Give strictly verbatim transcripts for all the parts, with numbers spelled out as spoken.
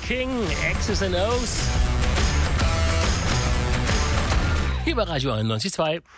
King, X's and O's. Hier bei Radio einundneunzig Komma zwei.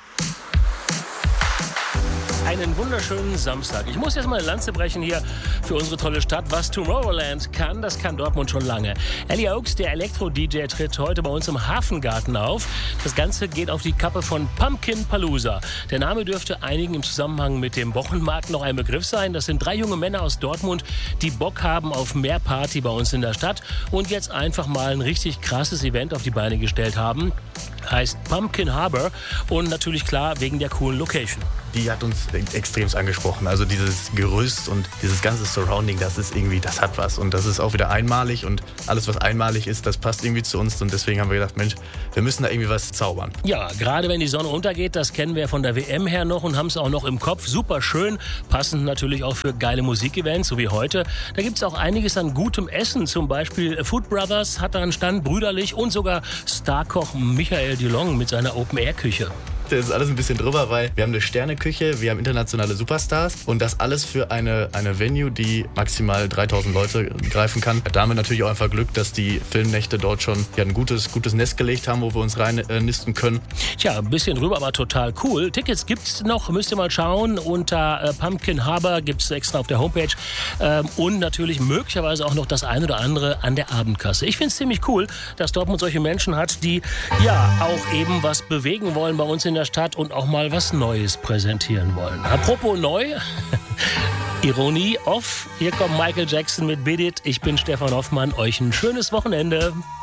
Einen wunderschönen Samstag. Ich muss jetzt mal eine Lanze brechen hier für unsere tolle Stadt. Was Tomorrowland kann, das kann Dortmund schon lange. Ellie Oaks, der Elektro-D J, tritt heute bei uns im Hafengarten auf. Das Ganze geht auf die Kappe von Pumpkin Palooza. Der Name dürfte einigen im Zusammenhang mit dem Wochenmarkt noch ein Begriff sein. Das sind drei junge Männer aus Dortmund, die Bock haben auf mehr Party bei uns in der Stadt und jetzt einfach mal ein richtig krasses Event auf die Beine gestellt haben. Heißt Pumpkin Harbor und natürlich klar wegen der coolen Location. Die hat uns extremst angesprochen. Also dieses Gerüst und dieses ganze Surrounding, das ist irgendwie, das hat was. Und das ist auch wieder einmalig und alles, was einmalig ist, das passt irgendwie zu uns. Und deswegen haben wir gedacht, Mensch, wir müssen da irgendwie was zaubern. Ja, gerade wenn die Sonne untergeht, das kennen wir von der W M her noch und haben es auch noch im Kopf. Super schön, passend natürlich auch für geile Musikevents, so wie heute. Da gibt es auch einiges an gutem Essen. Zum Beispiel Food Brothers hat da einen Stand, brüderlich, und sogar Starkoch Michael Dulong mit seiner Open-Air-Küche. Das ist alles ein bisschen drüber, weil wir haben eine Sterneküche, wir haben internationale Superstars und das alles für eine, eine Venue, die maximal dreitausend Leute greifen kann. Damit natürlich auch einfach Glück, dass die Filmnächte dort schon ja, ein gutes, gutes Nest gelegt haben, wo wir uns rein äh, nisten können. Tja, ein bisschen drüber, aber total cool. Tickets gibt's noch, müsst ihr mal schauen. Unter äh, Pumpkin Harbor gibt's extra auf der Homepage ähm, und natürlich möglicherweise auch noch das eine oder andere an der Abendkasse. Ich finde es ziemlich cool, dass Dortmund solche Menschen hat, die ja auch eben was bewegen wollen bei uns in der Stadt und auch mal was Neues präsentieren wollen. Apropos neu, Ironie off, hier kommt Michael Jackson mit Beat It. Ich bin Stefan Hoffmann, euch ein schönes Wochenende.